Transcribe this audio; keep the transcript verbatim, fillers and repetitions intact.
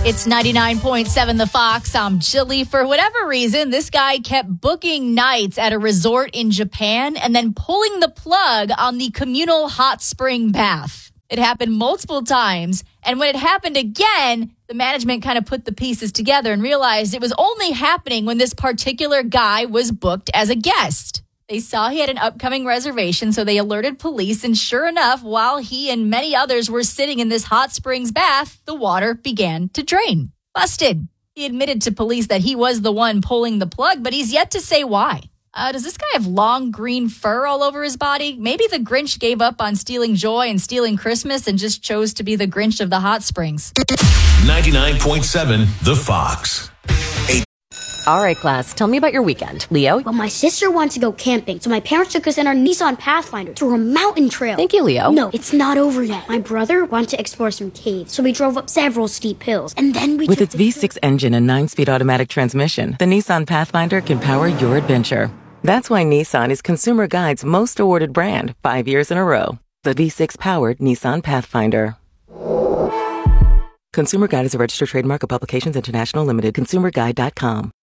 It's ninety-nine point seven The Fox. I'm Jilly. For whatever reason, this guy kept booking nights at a resort in Japan and then pulling the plug on the communal hot spring bath. It happened multiple times. And when it happened again, the management kind of put the pieces together and realized it was only happening when this particular guy was booked as a guest. They saw he had an upcoming reservation, so they alerted police, and sure enough, while he and many others were sitting in this hot springs bath, the water began to drain. Busted. He admitted to police that he was the one pulling the plug, but he's yet to say why. Uh, does this guy have long green fur all over his body? Maybe the Grinch gave up on stealing joy and stealing Christmas and just chose to be the Grinch of the hot springs. ninety-nine point seven The Fox. All right, class, tell me about your weekend. Leo? Well, my sister wants to go camping, so my parents took us in our Nissan Pathfinder through a mountain trail. Thank you, Leo. No, it's not over yet. My brother wanted to explore some caves, so we drove up several steep hills, and then we With took its the V six engine and nine-speed automatic transmission, the Nissan Pathfinder can power your adventure. That's why Nissan is Consumer Guide's most awarded brand, five years in a row. The V six-powered Nissan Pathfinder. Consumer Guide is a registered trademark of Publications International Limited. consumer guide dot com.